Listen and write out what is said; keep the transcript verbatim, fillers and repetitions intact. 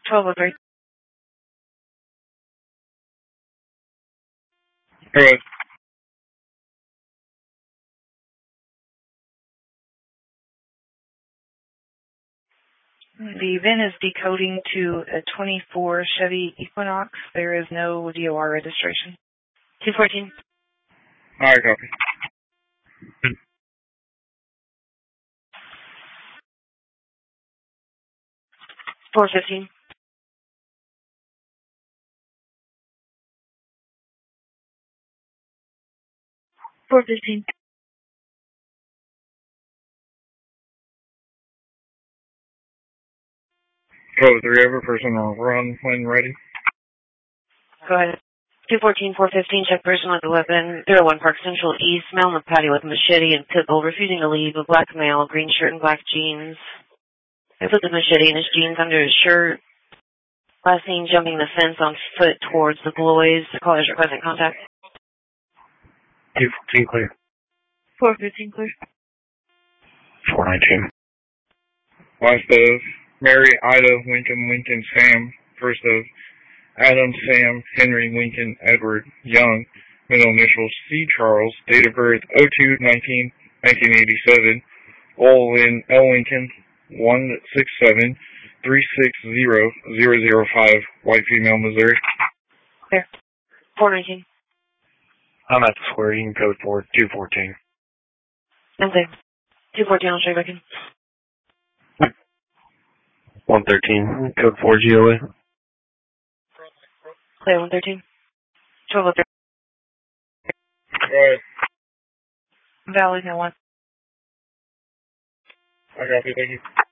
twelve oh three. Alright. The V I N is decoding to a twenty-four Chevy Equinox. There is no D O R registration. two fourteen. Alright, copy. four fifteen. four fifteen. twelve oh three, every person on run when ready. Go ahead. two fourteen, four fifteen, check person with a weapon. zero one Park Central East, male on the patio with a machete and pit bull, refusing to leave. A black male, green shirt and black jeans. They put the machete in his jeans under his shirt. Last seen jumping the fence on foot towards the Bloys. The caller's requesting contact. two fourteen clear. four fifteen clear. four nineteen. Last of Mary, Ida, Lincoln, Lincoln, Sam. First of Adam, Sam, Henry, Lincoln, Edward, Young. Middle initials C. Charles. Date of birth oh two nineteen nineteen eighty-seven. All in L. Lincoln, one six seven three six zero zero zero five. White female, Missouri. Clear. four nineteen. I'm at the square. You can code for two fourteen. I'm clear. two fourteen, I'll show you back in. one thirteen, code four G O A. Clear, one thirteen. twelve oh three. Alright. Valley, no one. I got you, thank you.